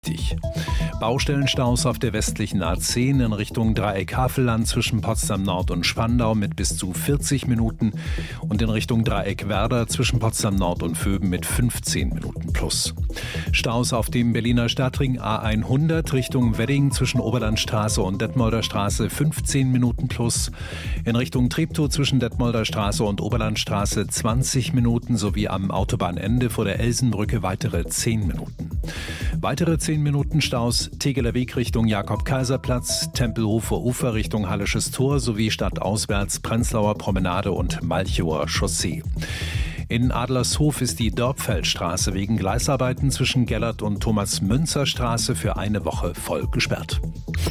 Baustellenstaus auf der westlichen A10 in Richtung Dreieck Havelland zwischen Potsdam Nord und Spandau mit bis zu 40 Minuten und in Richtung Dreieck Werder zwischen Potsdam Nord und Vöben mit 15 Minuten plus. Staus auf dem Berliner Stadtring A100 Richtung Wedding zwischen Oberlandstraße und Detmolder Straße 15 Minuten plus. In Richtung Treptow zwischen Detmolder Straße und Oberlandstraße 20 Minuten sowie am Autobahnende vor der Elsenbrücke weitere 10 Minuten. Weitere 10 Minuten Staus Tegeler Weg Richtung Jakob-Kaiser-Platz, Tempelhofer Ufer Richtung Hallisches Tor sowie stadtauswärts Prenzlauer Promenade und Malchower Chaussee. In Adlershof ist die Dörpfeldstraße wegen Gleisarbeiten zwischen Gellert und Thomas-Münzer-Straße für eine Woche voll gesperrt.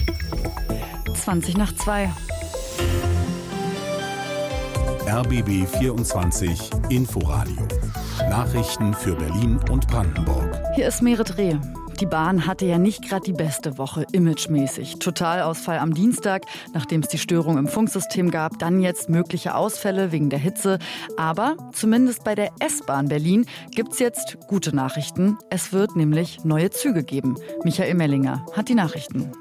1:20. RBB 24 Inforadio. Nachrichten für Berlin und Brandenburg. Hier ist Merit Reh. Die Bahn hatte ja nicht gerade die beste Woche imagemäßig. Totalausfall am Dienstag, nachdem es die Störung im Funksystem gab. Dann jetzt mögliche Ausfälle wegen der Hitze. Aber zumindest bei der S-Bahn Berlin gibt es jetzt gute Nachrichten. Es wird nämlich neue Züge geben. Michael Mellinger hat die Nachrichten.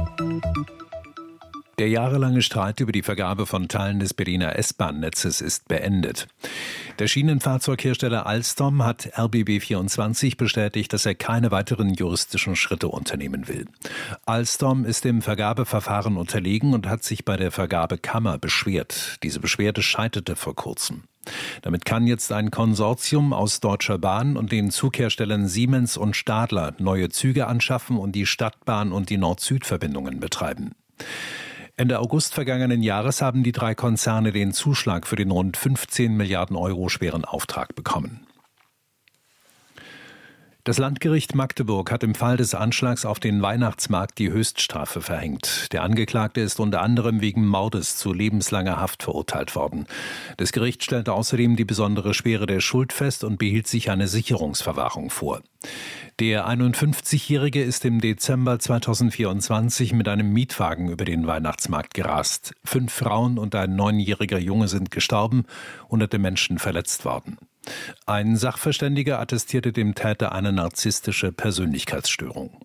Der jahrelange Streit über die Vergabe von Teilen des Berliner S-Bahn-Netzes ist beendet. Der Schienenfahrzeughersteller Alstom hat RBB24 bestätigt, dass er keine weiteren juristischen Schritte unternehmen will. Alstom ist dem Vergabeverfahren unterlegen und hat sich bei der Vergabekammer beschwert. Diese Beschwerde scheiterte vor kurzem. Damit kann jetzt ein Konsortium aus Deutscher Bahn und den Zugherstellern Siemens und Stadler neue Züge anschaffen und die Stadtbahn und die Nord-Süd-Verbindungen betreiben. Ende August vergangenen Jahres haben die drei Konzerne den Zuschlag für den rund 15 Milliarden Euro schweren Auftrag bekommen. Das Landgericht Magdeburg hat im Fall des Anschlags auf den Weihnachtsmarkt die Höchststrafe verhängt. Der Angeklagte ist unter anderem wegen Mordes zu lebenslanger Haft verurteilt worden. Das Gericht stellte außerdem die besondere Schwere der Schuld fest und behielt sich eine Sicherungsverwahrung vor. Der 51-Jährige ist im Dezember 2024 mit einem Mietwagen über den Weihnachtsmarkt gerast. 5 Frauen und ein 9-jähriger Junge sind gestorben, hunderte Menschen verletzt worden. Ein Sachverständiger attestierte dem Täter eine narzisstische Persönlichkeitsstörung.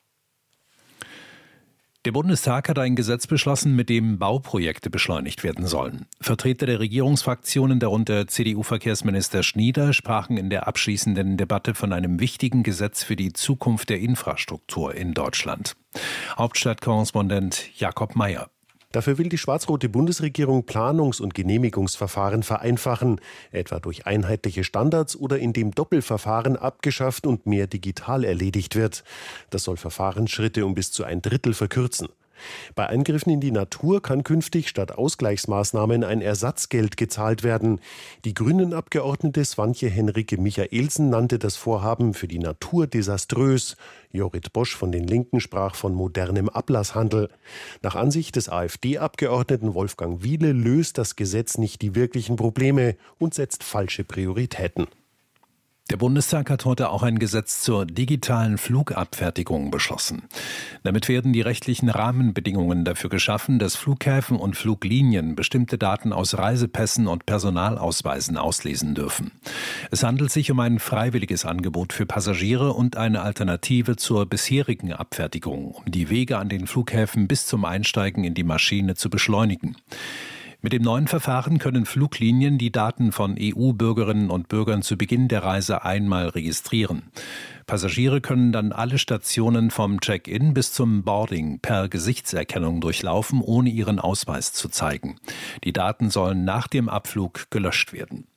Der Bundestag hat ein Gesetz beschlossen, mit dem Bauprojekte beschleunigt werden sollen. Vertreter der Regierungsfraktionen, darunter CDU-Verkehrsminister Schnieder, sprachen in der abschließenden Debatte von einem wichtigen Gesetz für die Zukunft der Infrastruktur in Deutschland. Hauptstadtkorrespondent Jakob Mayer. Dafür will die schwarz-rote Bundesregierung Planungs- und Genehmigungsverfahren vereinfachen, etwa durch einheitliche Standards oder indem Doppelverfahren abgeschafft und mehr digital erledigt wird. Das soll Verfahrensschritte um bis zu 1/3 verkürzen. Bei Eingriffen in die Natur kann künftig statt Ausgleichsmaßnahmen ein Ersatzgeld gezahlt werden. Die Grünen-Abgeordnete Swantje Henrike Michaelsen nannte das Vorhaben für die Natur desaströs. Jorrit Bosch von den Linken sprach von modernem Ablasshandel. Nach Ansicht des AfD-Abgeordneten Wolfgang Wiele löst das Gesetz nicht die wirklichen Probleme und setzt falsche Prioritäten. Der Bundestag hat heute auch ein Gesetz zur digitalen Flugabfertigung beschlossen. Damit werden die rechtlichen Rahmenbedingungen dafür geschaffen, dass Flughäfen und Fluglinien bestimmte Daten aus Reisepässen und Personalausweisen auslesen dürfen. Es handelt sich um ein freiwilliges Angebot für Passagiere und eine Alternative zur bisherigen Abfertigung, um die Wege an den Flughäfen bis zum Einsteigen in die Maschine zu beschleunigen. Mit dem neuen Verfahren können Fluglinien die Daten von EU-Bürgerinnen und Bürgern zu Beginn der Reise einmal registrieren. Passagiere können dann alle Stationen vom Check-in bis zum Boarding per Gesichtserkennung durchlaufen, ohne ihren Ausweis zu zeigen. Die Daten sollen nach dem Abflug gelöscht werden.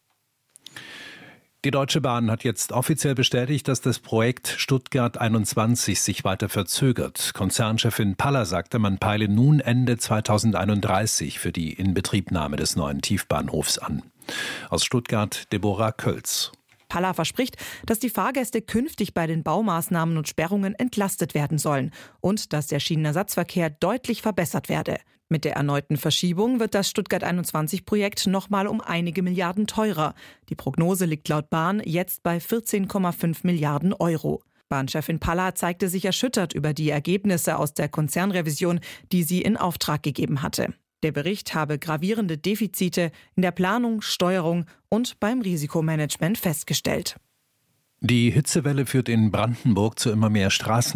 Die Deutsche Bahn hat jetzt offiziell bestätigt, dass das Projekt Stuttgart 21 sich weiter verzögert. Konzernchefin Paller sagte, man peile nun Ende 2031 für die Inbetriebnahme des neuen Tiefbahnhofs an. Aus Stuttgart Deborah Kölz. Paller verspricht, dass die Fahrgäste künftig bei den Baumaßnahmen und Sperrungen entlastet werden sollen und dass der Schienenersatzverkehr deutlich verbessert werde. Mit der erneuten Verschiebung wird das Stuttgart 21-Projekt nochmal um einige Milliarden teurer. Die Prognose liegt laut Bahn jetzt bei 14,5 Milliarden Euro. Bahnchefin Paller zeigte sich erschüttert über die Ergebnisse aus der Konzernrevision, die sie in Auftrag gegeben hatte. Der Bericht habe gravierende Defizite in der Planung, Steuerung und beim Risikomanagement festgestellt. Die Hitzewelle führt in Brandenburg zu immer mehr Straßen.